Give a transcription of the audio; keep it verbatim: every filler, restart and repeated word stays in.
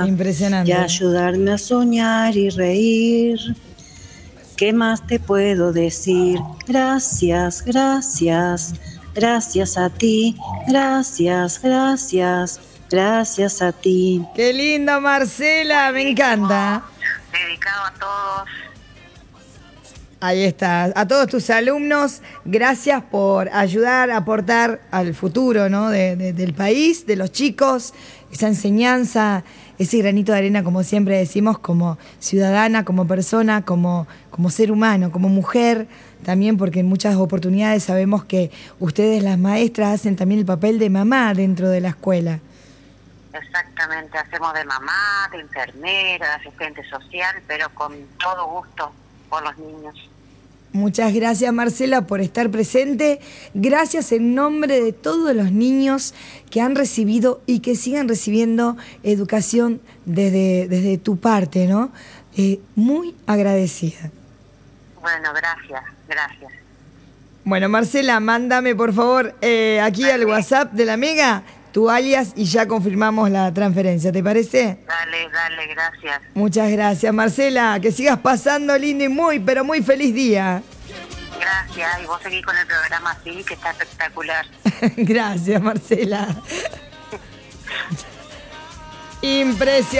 Impresionante. Y ayudarme a soñar y reír. ¿Qué más te puedo decir? Gracias, gracias, gracias a ti, gracias, gracias, gracias a ti. Qué lindo, Marcela, me encanta. Dedicado a todos. Ahí está. A todos tus alumnos, gracias por ayudar, aportar al futuro, ¿no? de, de, del país, de los chicos, esa enseñanza, ese granito de arena, como siempre decimos, como ciudadana, como persona, como, como ser humano, como mujer, también porque en muchas oportunidades sabemos que ustedes, las maestras, hacen también el papel de mamá dentro de la escuela. Exactamente, hacemos de mamá, de enfermera, de asistente social, pero con todo gusto por los niños. Muchas gracias, Marcela, por estar presente. Gracias en nombre de todos los niños que han recibido y que sigan recibiendo educación desde, desde tu parte, ¿no? Eh, muy agradecida. Bueno, gracias, gracias. Bueno, Marcela, mándame por favor eh, aquí Dale. al WhatsApp de la Mega tu alias y ya confirmamos la transferencia, ¿te parece? Dale, dale, gracias. Muchas gracias, Marcela. Que sigas pasando lindo y muy, pero muy feliz día. Gracias, y vos seguís con el programa así, que está espectacular. Gracias, Marcela. Impresionante.